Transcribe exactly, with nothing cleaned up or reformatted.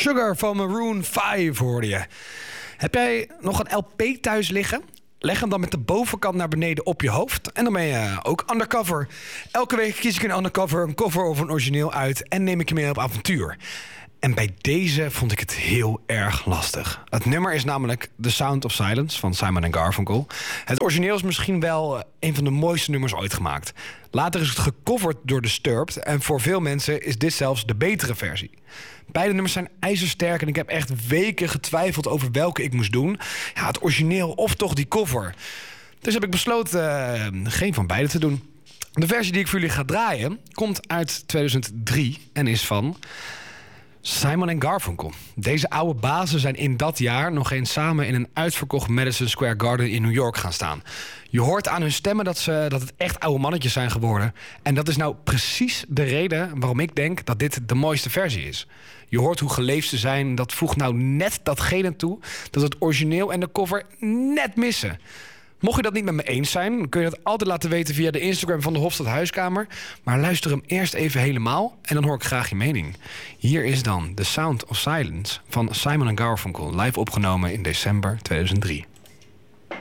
Sugar van Maroon vijf hoorde je. Heb jij nog een L P thuis liggen? Leg hem dan met de bovenkant naar beneden op je hoofd. En dan ben je ook undercover. Elke week kies ik een undercover, een cover of een origineel uit en neem ik je mee op avontuur. En bij deze vond ik het heel erg lastig. Het nummer is namelijk The Sound of Silence van Simon en Garfunkel. Het origineel is misschien wel een van de mooiste nummers ooit gemaakt. Later is het gecoverd door Disturbed en voor veel mensen is dit zelfs de betere versie. Beide nummers zijn ijzersterk en ik heb echt weken getwijfeld over welke ik moest doen. Ja, het origineel of toch die cover. Dus heb ik besloten uh, geen van beide te doen. De versie die ik voor jullie ga draaien komt uit tweeduizend drie en is van Simon en Garfunkel. Deze oude bazen zijn in dat jaar nog eens samen in een uitverkocht Madison Square Garden in New York gaan staan. Je hoort aan hun stemmen dat, ze, dat het echt oude mannetjes zijn geworden. En dat is nou precies de reden waarom ik denk dat dit de mooiste versie is. Je hoort hoe geleefd ze zijn. Dat voegt nou net datgene toe dat het origineel en de cover net missen. Mocht je dat niet met me eens zijn, dan kun je dat altijd laten weten via de Instagram van de Hofstad Huiskamer. Maar luister hem eerst even helemaal en dan hoor ik graag je mening. Hier is dan The Sound of Silence van Simon en Garfunkel, live opgenomen in december tweeduizend drie.